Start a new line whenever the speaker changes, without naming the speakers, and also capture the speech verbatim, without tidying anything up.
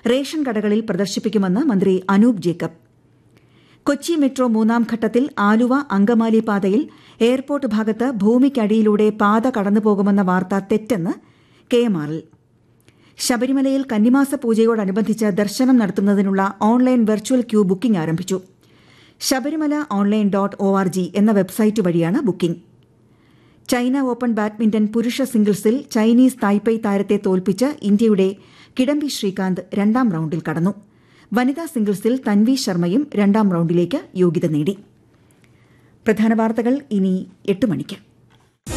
Ration കടകളിൽ പ്രദർശിപ്പിക്കുമെന്ന് മന്ത്രി Anoop Jacob. Kochi metro മൂന്നാം ഘട്ടത്തിൽ ആലുവ അങ്കമാലി പാതയിൽ എയർപോർട്ട് ഭാഗത്ത് ഭൂമിക്കടിയിലൂടെ പാത കടന്നുപോകുമെന്ന വാർത്ത തെറ്റെന്ന് കെ എം ആർ എൽ. ശബരിമലയിൽ കന്നിമാസ പൂജയോടനുബന്ധിച്ച് ദർശനം നടത്തുന്നതിനുള്ള ഓൺലൈൻ വെർച്വൽ ക്യൂ ബുക്കിംഗ് ആരംഭിച്ചു. Sabarimala online dot O R G എന്ന വെബ്സൈറ്റ് വഴിയാണ് ബുക്കിംഗ്. ചൈന ഓപ്പൺ ബാഡ്മിന്റൺ പുരുഷ സിംഗിൾസിൽ ചൈനീസ് തായ്പെയ് താരത്തെ തോൽപ്പിച്ച് ഇന്ത്യയുടെ കിഡംബി ശ്രീകാന്ത് രണ്ടാം റൌണ്ടിൽ കടന്നു. വനിതാ സിംഗിൾസിൽ തൻവി ശർമ്മയും രണ്ടാം റൌണ്ടിലേക്ക് യോഗ്യത നേടി. പ്രധാന വാർത്തകൾ ഇനി എട്ട് മണിക്ക്.